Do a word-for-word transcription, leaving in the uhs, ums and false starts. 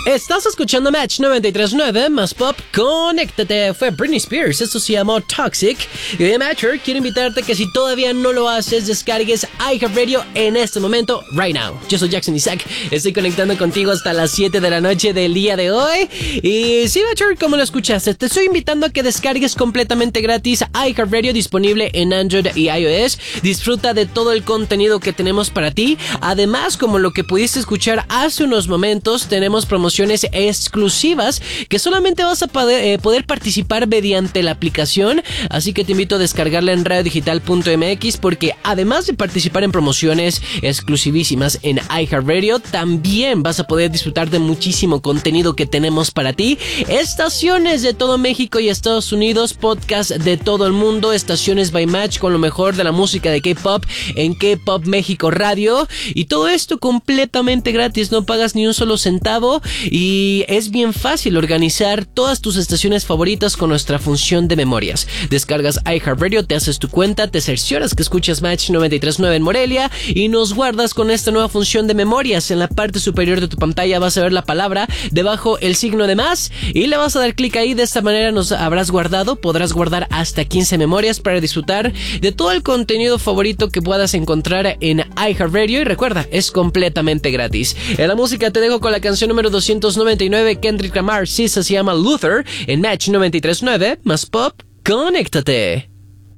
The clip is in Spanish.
Estás escuchando Match noventa y tres punto nueve más Pop. Conéctate. Fue Britney Spears. Esto se llamó Toxic. Y hoy, Matcher, quiero invitarte que si todavía no lo haces, descargues iHeartRadio en este momento, right now. Yo soy Jackson Isaac. Estoy conectando contigo hasta las siete de la noche del día de hoy. Y sí, Matcher, como lo escuchaste, te estoy invitando a que descargues completamente gratis iHeartRadio, disponible en Android y iOS. Disfruta de todo el contenido que tenemos para ti. Además, como lo que pudiste escuchar hace unos momentos, tenemos promociones exclusivas que solamente vas a poder, eh, poder participar mediante la aplicación, así que te invito a descargarla en radio digital punto m x, porque además de participar en promociones exclusivísimas en iHeartRadio, también vas a poder disfrutar de muchísimo contenido que tenemos para ti, estaciones de todo México y Estados Unidos, podcast de todo el mundo, estaciones by Match con lo mejor de la música de K-pop en K-pop México Radio, y todo esto completamente gratis, no pagas ni un solo centavo. Y es bien fácil organizar todas tus estaciones favoritas con nuestra función de memorias. Descargas iHeartRadio, te haces tu cuenta, te cercioras que escuchas Match noventa y tres punto nueve en Morelia y nos guardas con esta nueva función de memorias. En la parte superior de tu pantalla vas a ver la palabra, debajo el signo de más, y le vas a dar clic ahí. De esta manera nos habrás guardado, podrás guardar hasta quince memorias para disfrutar de todo el contenido favorito que puedas encontrar en iHeartRadio. Y recuerda, es completamente gratis. En la música te dejo con la canción número doscientos noventa y nueve, Kendrick Lamar, sí, se llama Luther, en Match noventa y tres punto nueve más Pop. Conéctate.